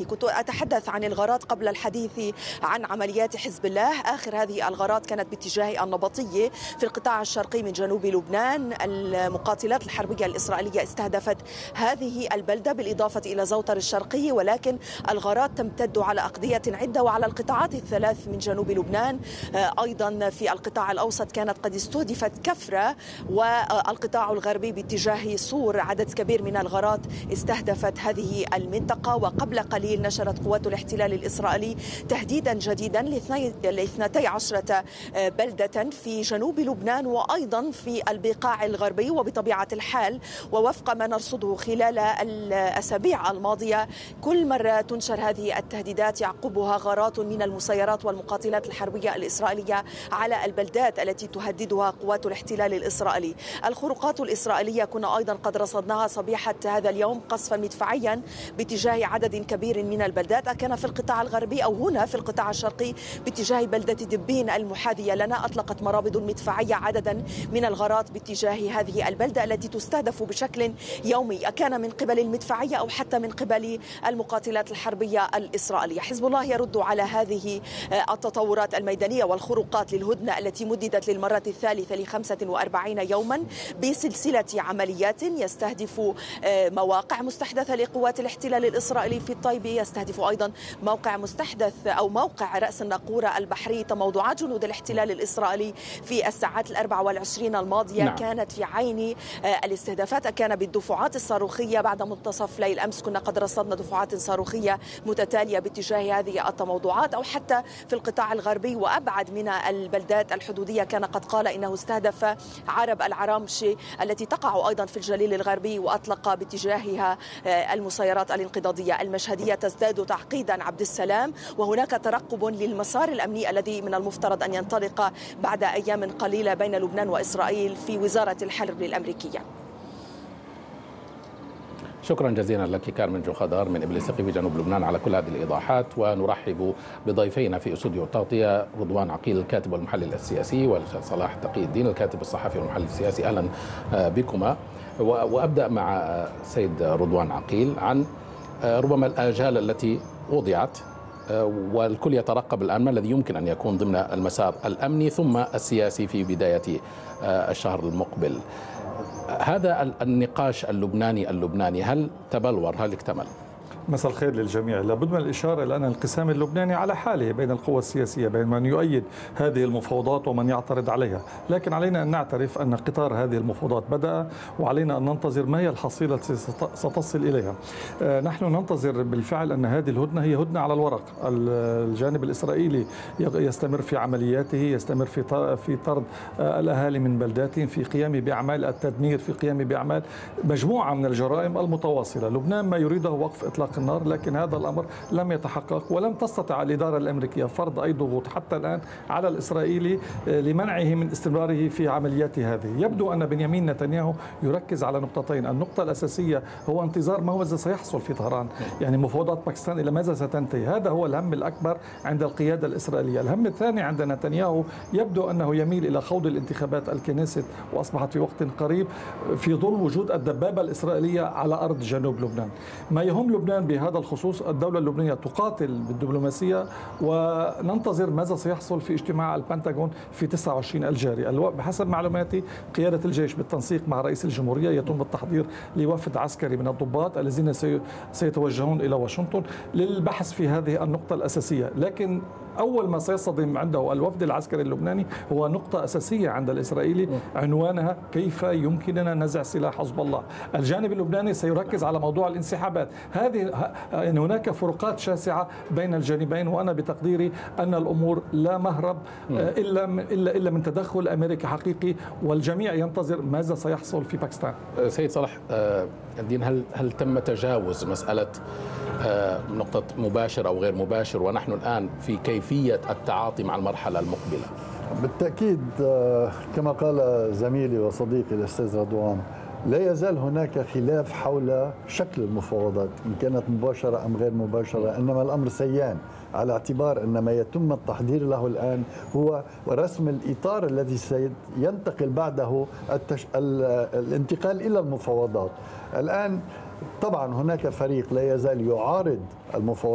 كنت أتحدث عن الغارات قبل الحديث عن عمليات حزب الله. آخر هذه الغارات كانت باتجاه النبطية في القطاع الشرقي من جنوب لبنان. المقاتلات الحربية الإسرائيلية استهدفت هذه البلدة بالإضافة إلى زوطر الشرقي، ولكن الغارات تمتد على أقضية عدة وعلى القطاعات الثلاث من جنوب لبنان. أيضا في القطاع الأوسط كانت قد استهدفت كفرة، والقطاع الغربي باتجاه صور عدد كبير من الغارات استهدفت هذه المنطقة. وقبل قليل نشرت قوات الاحتلال الإسرائيلي تهديدا جديدا ل 12 بلدة في جنوب لبنان وأيضا في البقاع الغربي. وبطبيعة الحال ووفق ما نرصده خلال الأسابيع الماضية، كل مرة تنشر هذه التهديدات يعقبها غارات من المسيرات والمقاتلات الحربية الإسرائيلية على البلدات التي تهددها قوات الاحتلال الإسرائيلي. الخروقات الإسرائيلية كنا أيضا قد رصدناها صبيحة هذا اليوم قصفا مدفعيا باتجاه عدد كبير من البلدات، كان في القطاع الغربي أو هنا في القطاع الشرقي باتجاه بلدة دبين المحاذية لنا. أطلقت مرابط مدفعية عددا من الغارات باتجاه هذه البلدة التي تستهدف بشكل يومي، كان من قبل المدفعية أو حتى من قبل المقاتلات الحربية الإسرائيلية. حزب الله يرد على هذه التطورات الميدانية والخروقات للهدنة التي مددت للمرة الثالثة ل45 يوما بسلسلة عمليات يستهدف مواقع مستحدثة لقوات الاحتلال الإسرائيلي في الطيبة، يستهدف أيضا موقع مستحدث أو موقع رأس الناقورة البحري. تموضعات جنود الاحتلال الإسرائيلي في الساعات 24 الماضية نعم. كانت في عين الاستهدافات، كان بالدفعات الصاروخية. بعد منتصف ليل أمس كنا قد رصدنا دفعات صاروخية متتالية باتجاه هذه التموضعات، أو حتى في القطاع الغربي وأبعد من البلدات الحدودية كان قد قال إنه استهدف عرب العرامشي التي تقع أيضا في الجليل الغربي وأطلق باتجاهها المسيرات الانقضاضية. المشهدية تزداد تعقيدا عبد السلام، وهناك ترقب للمسار الأمني الذي من المفترض أن ينطلق بعد أيام قليلة بين لبنان وإسرائيل في وزارة الحرب الأمريكية. شكرا جزيلا لك كارمن جوخدار من إبليس في جنوب لبنان على كل هذه الإيضاحات. ونرحب بضيفينا في استوديو التغطية، رضوان عقيل الكاتب والمحلل السياسي، والأستاذ صلاح تقي الدين الكاتب الصحفي والمحلل السياسي. أهلا بكما. وأبدأ مع سيد رضوان عقيل عن ربما الآجال التي وضعت، والكل يترقب الآن ما الذي يمكن أن يكون ضمن المسار الأمني ثم السياسي في بداية الشهر المقبل. هذا النقاش اللبناني هل تبلور، هل اكتمل؟ مساء الخير للجميع. لابد من الإشارة إلى أن الانقسام اللبناني على حاله بين القوى السياسية، بين من يؤيد هذه المفاوضات ومن يعترض عليها، لكن علينا أن نعترف أن قطار هذه المفاوضات بدأ، وعلينا أن ننتظر ما هي الحصيلة التي ستصل إليها. نحن ننتظر بالفعل أن هذه الهدنة هي هدنة على الورق. الجانب الإسرائيلي يستمر في عملياته، يستمر في طرد الأهالي من بلداتهم، في قيام بأعمال التدمير، في قيام بأعمال مجموعة من الجرائم المتواصلة. لبنان ما يريده وقف إطلاق النار، لكن هذا الأمر لم يتحقق، ولم تستطع الإدارة الأمريكية فرض أي ضغوط حتى الآن على الإسرائيلي لمنعه من استمراره في عملياته هذه. يبدو أن بنيامين نتنياهو يركز على نقطتين. النقطة الأساسية هو انتظار ما هو سيحصل في طهران، يعني مفاوضات باكستان إلى ماذا ستنتهي. هذا هو الهم الأكبر عند القيادة الإسرائيلية. الهم الثاني عند نتنياهو يبدو أنه يميل إلى خوض الانتخابات الكنيست، وأصبحت في وقت قريب في ظل وجود الدبابة الإسرائيلية على أرض جنوب لبنان. ما يهم لبنان بهذا الخصوص، الدولة اللبنانية تقاتل بالدبلوماسية، وننتظر ماذا سيحصل في اجتماع البنتاغون في 29 الجاري. بحسب معلوماتي قيادة الجيش بالتنسيق مع رئيس الجمهورية يتم التحضير لوفد عسكري من الضباط الذين سيتوجهون إلى واشنطن للبحث في هذه النقطة الأساسية. لكن أول ما سيصطدم عنده الوفد العسكري اللبناني هو نقطة أساسية عند الإسرائيلي، عنوانها كيف يمكننا نزع سلاح حزب الله. الجانب اللبناني سيركز على موضوع الانسحابات. يعني هناك فروقات شاسعة بين الجانبين، وأنا بتقديري أن الأمور لا مهرب إلا من تدخل أمريكي حقيقي، والجميع ينتظر ماذا سيحصل في باكستان. سيد صلاح الدين، هل تم تجاوز مسألة نقطة مباشر أو غير مباشر، ونحن الآن في كيفية التعاطي مع المرحلة المقبلة؟ بالتأكيد كما قال زميلي وصديقي الأستاذ رضوان، لا يزال هناك خلاف حول شكل المفاوضات إن كانت مباشرة أم غير مباشرة، إنما الأمر سيان على اعتبار أن ما يتم التحضير له الآن هو رسم الإطار الذي سينتقل بعده الانتقال إلى المفاوضات. الآن طبعا هناك فريق لا يزال يعارض المفاوضات